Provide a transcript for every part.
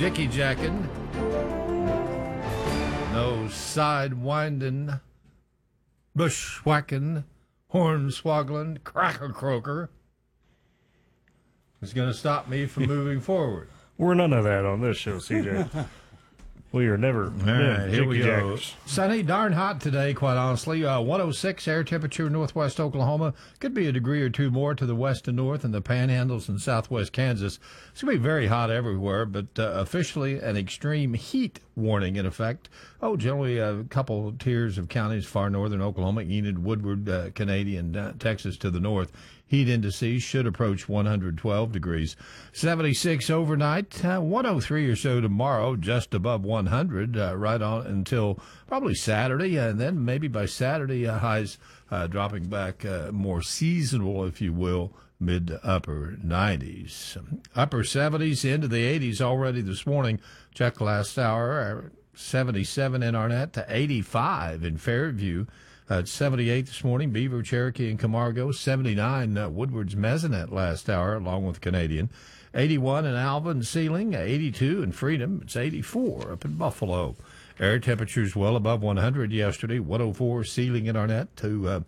jicky-jacking, no side-winding, bushwhacking, horn-swoggling, cracker-croaker is going to stop me from moving forward. We're none of that on this show, CJ. We are never. All right, here we go. Jackers. Sunny, darn hot today, quite honestly. 106 air temperature, northwest Oklahoma. Could be a degree or two more to the west and north in the panhandles and southwest Kansas. It's going to be very hot everywhere, but officially an extreme heat warning in effect. Generally a couple tiers of counties, far northern Oklahoma, Enid, Woodward, Canadian, Texas to the north. Heat indices should approach 112 degrees. 76 overnight, 103 or so tomorrow, just above 100, right on until probably Saturday. And then maybe by Saturday, highs dropping back more seasonal, if you will, mid to upper 90s. Upper 70s into the 80s already this morning. Check last hour, 77 in Arnett to 85 in Fairview. 78 this morning, Beaver, Cherokee, and Camargo. 79, Woodward's Mesonet last hour, along with Canadian. 81 in Alva and Sealing. 82 in Freedom. It's 84 up in Buffalo. Air temperatures well above 100 yesterday. 104 Sealing and Arnett to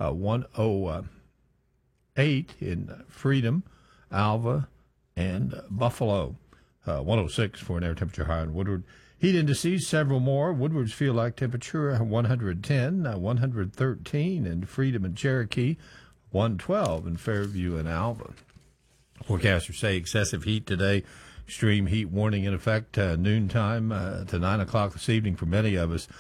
108 in Freedom, Alva, and Buffalo. 106 for an air temperature high in Woodward. Heat indices, several more. Woodward's feel-like temperature, 110, 113 in Freedom and Cherokee, 112 in Fairview and Alva. Forecasters say excessive heat today, extreme heat warning in effect noontime to 9 o'clock this evening for many of us.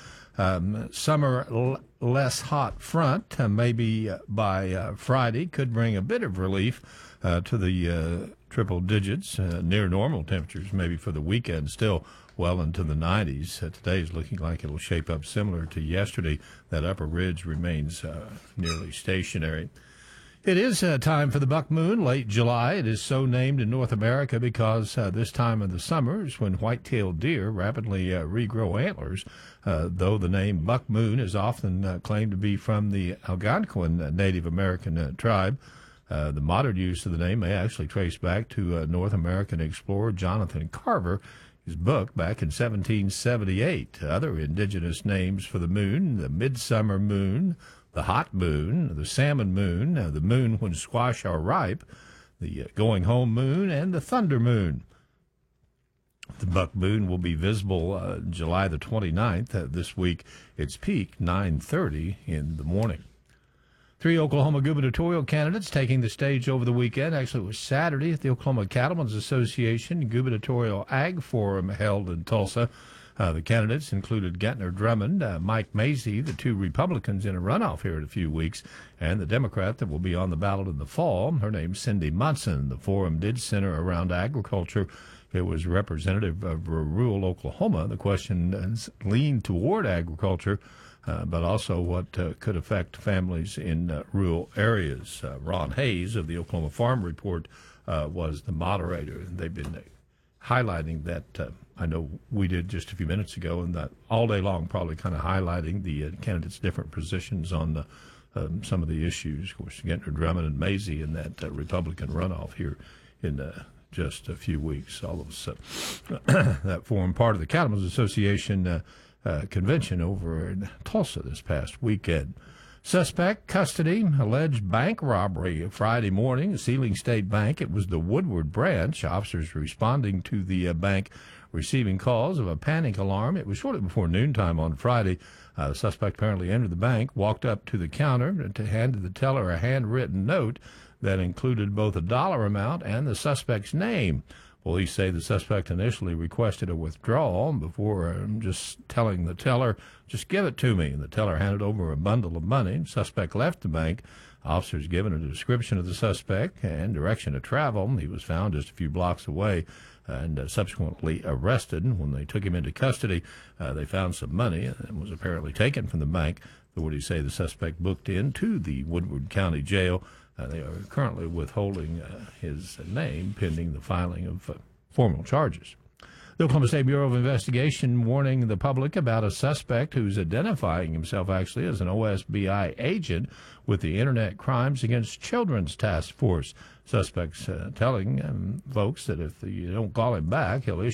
Summer less hot front, maybe by Friday, could bring a bit of relief to the triple digits, near normal temperatures maybe for the weekend, still well into the 90s. Today is looking like it'll shape up similar to yesterday. That upper ridge remains nearly stationary. It is time for the buck moon, late July. It is so named in North America because this time of the summer is when white-tailed deer rapidly regrow antlers, though the name buck moon is often claimed to be from the Algonquin Native American tribe. The modern use of the name may actually trace back to North American explorer Jonathan Carver. His book back in 1778. Other indigenous names for the moon: the midsummer moon, the hot moon, the salmon moon, the moon when squash are ripe, the going home moon, and the thunder moon. The buck moon will be visible July the 29th. This week, its peak 9:30 in the morning. 3 Oklahoma gubernatorial candidates taking the stage over the weekend. Actually, it was Saturday at the Oklahoma Cattlemen's Association Gubernatorial Ag Forum held in Tulsa. The candidates included Gentner Drummond, Mike Mazie, the 2 Republicans in a runoff here in a few weeks, and the Democrat that will be on the ballot in the fall. Her name's Cindy Munson. The forum did center around agriculture. It was representative of rural Oklahoma. The question leaned toward agriculture, but also what could affect families in rural areas. Ron Hayes of the Oklahoma Farm Report was the moderator, and they've been highlighting that. I know we did just a few minutes ago, and that all day long probably kind of highlighting the candidates' different positions on some of the issues. Of course, Gentner, Drummond, and Mazie in that Republican runoff here in just a few weeks. All of us that form part of the Cattlemen's Association convention over in Tulsa this past weekend. Suspect custody, alleged bank robbery Friday morning, Sealing State Bank. It was the Woodward branch. Officers responding to the bank receiving calls of a panic alarm. It was shortly before noontime on Friday. The suspect apparently entered the bank, walked up to the counter, and handed the teller a handwritten note that included both a dollar amount and the suspect's name. Police say the suspect initially requested a withdrawal before just telling the teller, "Just give it to me." And the teller handed over a bundle of money. The suspect left the bank. Officers given a description of the suspect and direction to travel. He was found just a few blocks away and subsequently arrested. When they took him into custody, they found some money and was apparently taken from the bank. Authorities say the suspect booked into the Woodward County Jail. They are currently withholding his name pending the filing of formal charges. The Oklahoma State Bureau of Investigation warning the public about a suspect who's identifying himself actually as an OSBI agent with the Internet Crimes Against Children's Task Force. Suspects telling folks that if you don't call him back, he'll issue